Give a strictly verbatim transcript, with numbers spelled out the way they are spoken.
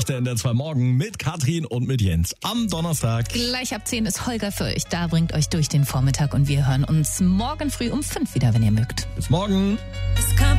der N D R zwei Morgen mit Katrin und mit Jens am Donnerstag. Gleich ab zehn ist Holger für euch da, bringt euch durch den Vormittag und wir hören uns morgen früh um fünf wieder, wenn ihr mögt. Bis morgen.